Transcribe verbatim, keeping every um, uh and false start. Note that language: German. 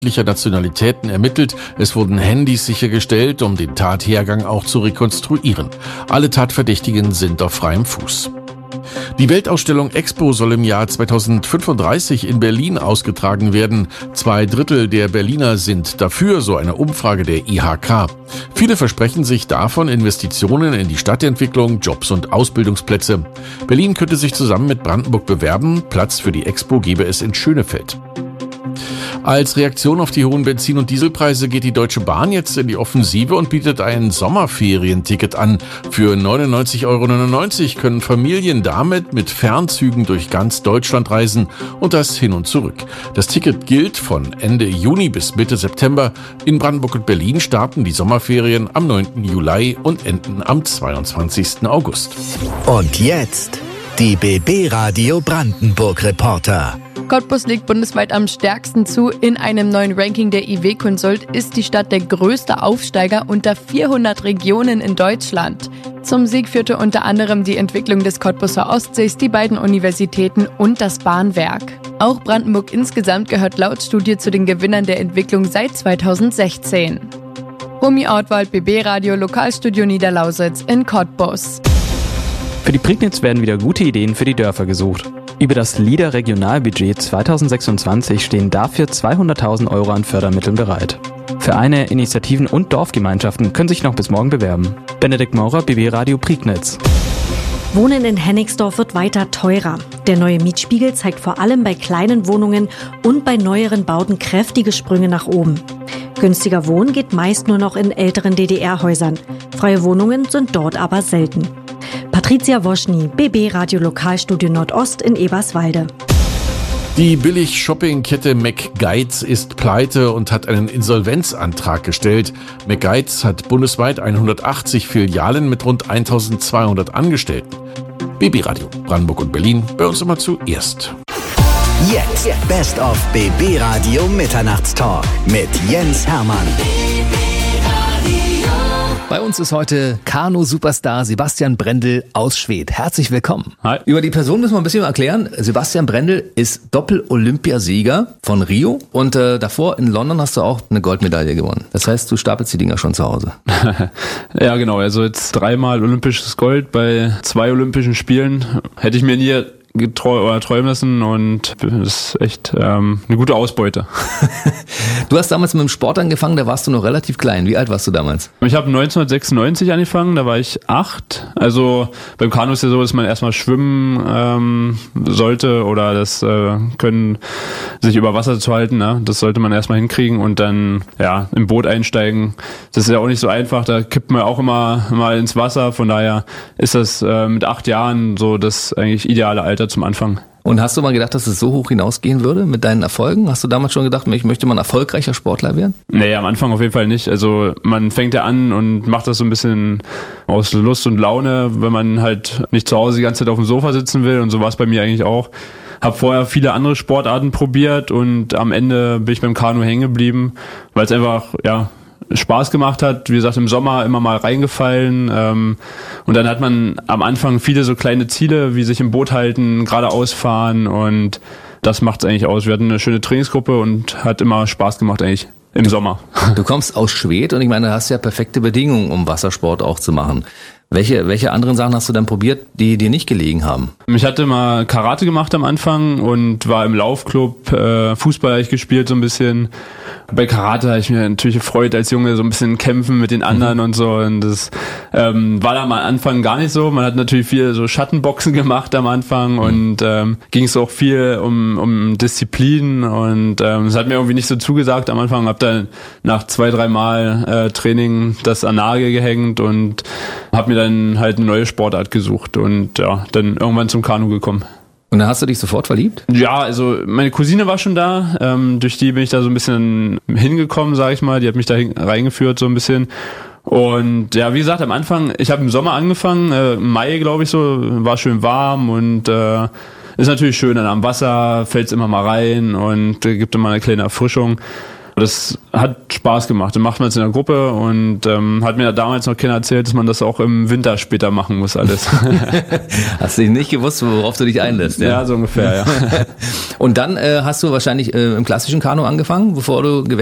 Nationalitäten ermittelt. Es wurden Handys sichergestellt, um den Tathergang auch zu rekonstruieren. Alle Tatverdächtigen sind auf freiem Fuß. Die Weltausstellung Expo soll im Jahr zweitausendfünfunddreißig in Berlin ausgetragen werden. Zwei Drittel der Berliner sind dafür, so eine Umfrage der I H K. Viele versprechen sich davon Investitionen in die Stadtentwicklung, Jobs und Ausbildungsplätze. Berlin könnte sich zusammen mit Brandenburg bewerben. Platz für die Expo gebe es in Schönefeld. Als Reaktion auf die hohen Benzin- und Dieselpreise geht die Deutsche Bahn jetzt in die Offensive und bietet ein Sommerferienticket an. Für neunundneunzig Euro neunundneunzig können Familien damit mit Fernzügen durch ganz Deutschland reisen und das hin und zurück. Das Ticket gilt von Ende Juni bis Mitte September. In Brandenburg und Berlin starten die Sommerferien am neunten Juli und enden am zweiundzwanzigsten August. Und jetzt die B B Radio Brandenburg Reporter. Cottbus legt bundesweit am stärksten zu. In einem neuen Ranking der I W Consult ist die Stadt der größte Aufsteiger unter vierhundert Regionen in Deutschland. Zum Sieg führte unter anderem die Entwicklung des Cottbuser Ostsees, die beiden Universitäten und das Bahnwerk. Auch Brandenburg insgesamt gehört laut Studie zu den Gewinnern der Entwicklung seit zweitausendsechzehn. Romy Ortwald, B B Radio, Lokalstudio Niederlausitz in Cottbus. Für die Prignitz werden wieder gute Ideen für die Dörfer gesucht. Über das L I D A Regionalbudget zweitausendsechsundzwanzig stehen dafür zweihunderttausend Euro an Fördermitteln bereit. Vereine, Initiativen und Dorfgemeinschaften können sich noch bis morgen bewerben. Benedikt Maurer, B B Radio Prignitz. Wohnen in Hennigsdorf wird weiter teurer. Der neue Mietspiegel zeigt vor allem bei kleinen Wohnungen und bei neueren Bauten kräftige Sprünge nach oben. Günstiger Wohnen geht meist nur noch in älteren D D R-Häusern. Freie Wohnungen sind dort aber selten. Patricia Woschny, B B Radio Lokalstudio Nordost in Eberswalde. Die Billig-Shopping-Kette McGuides ist pleite und hat einen Insolvenzantrag gestellt. McGuides hat bundesweit hundertachtzig Filialen mit rund eintausendzweihundert Angestellten. B B Radio Brandenburg und Berlin, bei uns immer zuerst. Jetzt Best of B B Radio Mitternachtstalk mit Jens Hermann. Bei uns ist heute Kanu-Superstar Sebastian Brendel aus Schwedt. Herzlich willkommen. Hi. Über die Person müssen wir ein bisschen erklären. Sebastian Brendel ist Doppel-Olympiasieger von Rio und äh, davor in London hast du auch eine Goldmedaille gewonnen. Das heißt, du stapelst die Dinger schon zu Hause. Ja, genau. Also jetzt dreimal olympisches Gold bei zwei Olympischen Spielen. Hätte ich mir nie getreu oder träumen lassen und das ist echt ähm, eine gute Ausbeute. Du hast damals mit dem Sport angefangen, da warst du noch relativ klein. Wie alt warst du damals? Ich habe neunzehnhundertsechsundneunzig angefangen, da war ich acht. Also beim Kanu ist ja so, dass man erstmal schwimmen ähm, sollte oder das äh, können, sich über Wasser zu halten, ne? Das sollte man erstmal hinkriegen und dann ja im Boot einsteigen. Das ist ja auch nicht so einfach, da kippt man auch immer mal ins Wasser. Von daher ist das äh, mit acht Jahren so das eigentlich ideale Alter zum Anfang. Und hast du mal gedacht, dass es so hoch hinausgehen würde mit deinen Erfolgen? Hast du damals schon gedacht, ich möchte mal ein erfolgreicher Sportler werden? Nee, am Anfang auf jeden Fall nicht. Also man fängt ja an und macht das so ein bisschen aus Lust und Laune, wenn man halt nicht zu Hause die ganze Zeit auf dem Sofa sitzen will. Und so war es bei mir eigentlich auch. Hab vorher viele andere Sportarten probiert und am Ende bin ich beim Kanu hängen geblieben, weil es einfach, ja, Spaß gemacht hat, wie gesagt, im Sommer immer mal reingefallen ähm, und dann hat man am Anfang viele so kleine Ziele, wie sich im Boot halten, geradeaus fahren und das macht es eigentlich aus. Wir hatten eine schöne Trainingsgruppe und hat immer Spaß gemacht eigentlich im Sommer. Du kommst aus Schwedt und ich meine, du hast ja perfekte Bedingungen, um Wassersport auch zu machen. Welche, welche anderen Sachen hast du dann probiert, die dir nicht gelegen haben? Ich hatte mal Karate gemacht am Anfang und war im Laufclub, äh, Fußball habe ich gespielt so ein bisschen. Bei Karate habe ich mir natürlich gefreut als Junge, so ein bisschen kämpfen mit den anderen mhm. und so. Und das ähm, war am Anfang gar nicht so. Man hat natürlich viel so Schattenboxen gemacht am Anfang mhm. und ähm, ging es auch viel um, um Disziplin und ähm, es hat mir irgendwie nicht so zugesagt am Anfang. Hab dann nach zwei, drei Mal äh, Training das an Nagel gehängt und habe mir dann halt eine neue Sportart gesucht und ja, dann irgendwann zum Kanu gekommen. Und dann hast du dich sofort verliebt? Ja, also meine Cousine war schon da, ähm, durch die bin ich da so ein bisschen hingekommen, sag ich mal, die hat mich da hin, reingeführt so ein bisschen und ja, wie gesagt, am Anfang, ich habe im Sommer angefangen, äh, im Mai glaube ich so, war schön warm und äh, ist natürlich schön, dann am Wasser fällt's immer mal rein und äh, gibt immer eine kleine Erfrischung. Das hat Spaß gemacht. Dann macht man es in der Gruppe und ähm, hat mir damals noch keiner erzählt, dass man das auch im Winter später machen muss alles. Hast du nicht gewusst, worauf du dich einlässt? Ja, ja so ungefähr, ja. Und dann äh, hast du wahrscheinlich äh, im klassischen Kanu angefangen, bevor du